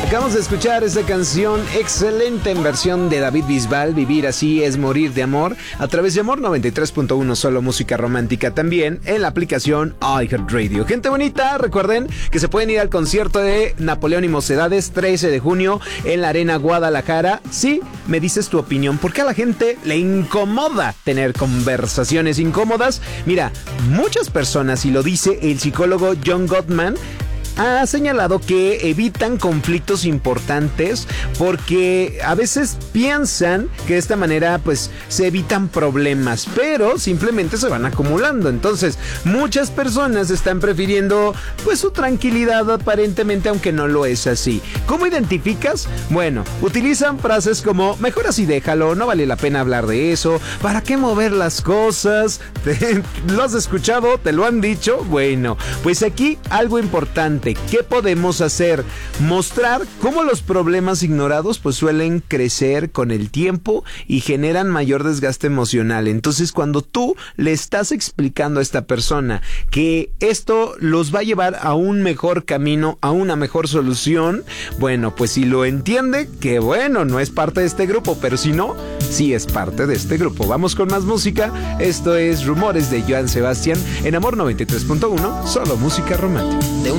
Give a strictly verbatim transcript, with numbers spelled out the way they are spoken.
Acabamos de escuchar esta canción excelente en versión de David Bisbal, Vivir así es morir de amor, a través de Amor noventa y tres punto uno, solo música romántica, también en la aplicación iHeartRadio. Gente bonita, recuerden que se pueden ir al concierto de Napoleón y Mocedades, trece de junio, en la Arena Guadalajara. Sí, me dices tu opinión, porque a la gente le incomoda tener conversaciones incómodas. Mira, muchas personas, y lo dice el psicólogo John Gottman, ha señalado que evitan conflictos importantes porque a veces piensan que de esta manera pues se evitan problemas, pero simplemente se van acumulando. Entonces muchas personas están prefiriendo pues su tranquilidad aparentemente, aunque no lo es así. ¿Cómo identificas? Bueno, utilizan frases como mejor así déjalo, no vale la pena hablar de eso, ¿para qué mover las cosas? ¿Lo has escuchado? ¿Te lo han dicho? Bueno, pues aquí algo importante. ¿Qué podemos hacer? Mostrar cómo los problemas ignorados pues suelen crecer con el tiempo y generan mayor desgaste emocional. Entonces, cuando tú le estás explicando a esta persona que esto los va a llevar a un mejor camino, a una mejor solución, bueno, pues si lo entiende, que bueno, no es parte de este grupo, pero si no, sí es parte de este grupo. Vamos con más música. Esto es Rumores de Joan Sebastián en Amor noventa y tres punto uno, solo música romántica. De